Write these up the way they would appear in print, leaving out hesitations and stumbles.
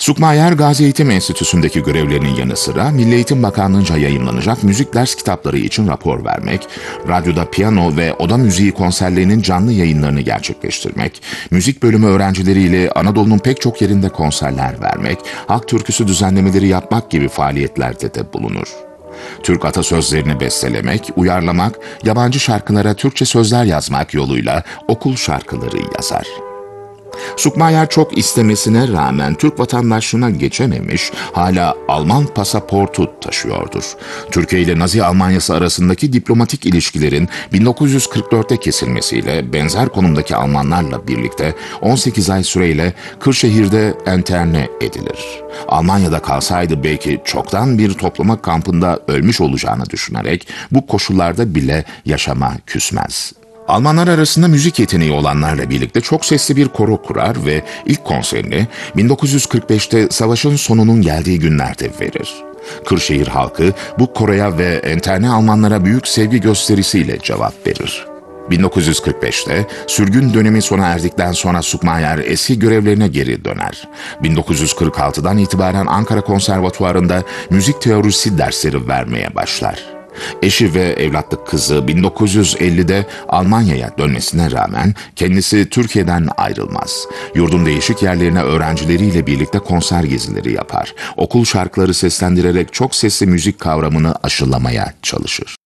Sukmayer Gazi Eğitim Enstitüsü'ndeki görevlerinin yanı sıra Milli Eğitim Bakanlığı'nca yayımlanacak müzik ders kitapları için rapor vermek, radyoda piyano ve oda müziği konserlerinin canlı yayınlarını gerçekleştirmek, müzik bölümü öğrencileriyle Anadolu'nun pek çok yerinde konserler vermek, halk türküsü düzenlemeleri yapmak gibi faaliyetlerde de bulunur. Türk atasözlerini bestelemek, uyarlamak, yabancı şarkılara Türkçe sözler yazmak yoluyla okul şarkıları yazar. Sukmayer çok istemesine rağmen Türk vatandaşlığına geçememiş, hala Alman pasaportu taşıyordur. Türkiye ile Nazi Almanyası arasındaki diplomatik ilişkilerin 1944'te kesilmesiyle benzer konumdaki Almanlarla birlikte 18 ay süreyle Kırşehir'de enterne edilir. Almanya'da kalsaydı belki çoktan bir toplama kampında ölmüş olacağını düşünerek bu koşullarda bile yaşama küsmez. Almanlar arasında müzik yeteneği olanlarla birlikte çok sesli bir koro kurar ve ilk konserini 1945'te savaşın sonunun geldiği günlerde verir. Kırşehir halkı bu koroya ve enterne Almanlara büyük sevgi gösterisiyle cevap verir. 1945'te sürgün dönemi sona erdikten sonra Sukmayer eski görevlerine geri döner. 1946'dan itibaren Ankara Konservatuvarı'nda müzik teorisi dersleri vermeye başlar. Eşi ve evlatlık kızı 1950'de Almanya'ya dönmesine rağmen kendisi Türkiye'den ayrılmaz. Yurdun değişik yerlerine öğrencileriyle birlikte konser gezileri yapar. Okul şarkıları seslendirerek çok sesli müzik kavramını aşılamaya çalışır.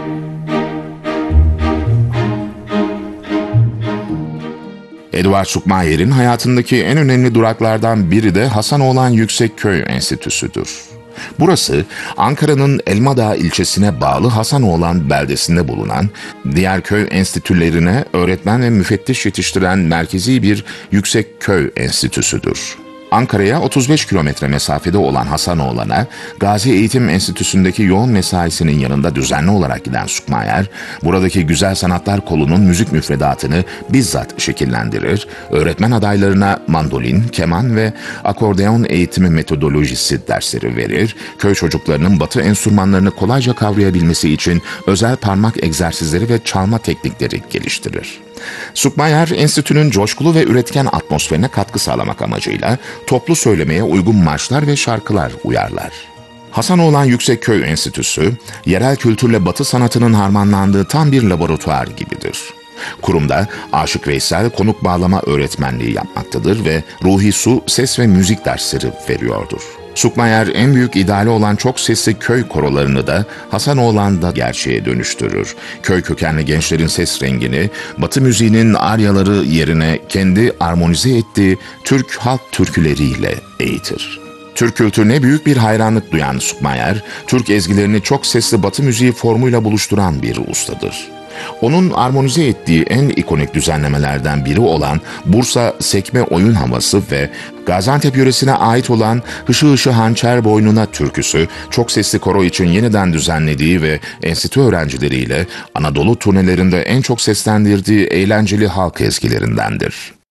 Eduard Sukmayer'in hayatındaki en önemli duraklardan biri de Hasanoğlan Yüksekköy Enstitüsü'dür. Burası Ankara'nın Elmadağ ilçesine bağlı Hasanoğlan beldesinde bulunan, diğer köy enstitülerine öğretmen ve müfettiş yetiştiren merkezi bir yüksek köy enstitüsüdür. Ankara'ya 35 kilometre mesafede olan Hasanoğlan'a Gazi Eğitim Enstitüsü'ndeki yoğun mesaisinin yanında düzenli olarak giden Sukmayer, buradaki Güzel Sanatlar Kolu'nun müzik müfredatını bizzat şekillendirir, öğretmen adaylarına mandolin, keman ve akordeon eğitimi metodolojisi dersleri verir, köy çocuklarının batı enstrümanlarını kolayca kavrayabilmesi için özel parmak egzersizleri ve çalma teknikleri geliştirir. Sukmayer, enstitünün coşkulu ve üretken atmosferine katkı sağlamak amacıyla toplu söylemeye uygun marşlar ve şarkılar uyarlar. Hasanoğlan Yüksekköy Enstitüsü, yerel kültürle batı sanatının harmanlandığı tam bir laboratuvar gibidir. Kurumda Aşık Veysel konuk bağlama öğretmenliği yapmaktadır ve Ruhi Su ses ve müzik dersleri veriyordur. Sukmayer en büyük ideali olan çok sesli köy korolarını da Hasanoğlan'da gerçeğe dönüştürür. Köy kökenli gençlerin ses rengini, Batı müziğinin aryaları yerine kendi armonize ettiği Türk halk türküleriyle eğitir. Türk kültürüne büyük bir hayranlık duyan Sukmayer, Türk ezgilerini çok sesli Batı müziği formuyla buluşturan bir ustadır. Onun armonize ettiği en ikonik düzenlemelerden biri olan Bursa Sekme Oyun Havası ve Gaziantep yöresine ait olan Hışı Hışı Hançer Boynuna türküsü çok sesli koro için yeniden düzenlediği ve enstitü öğrencileriyle Anadolu turnelerinde en çok seslendirdiği eğlenceli halk ezgilerindendir.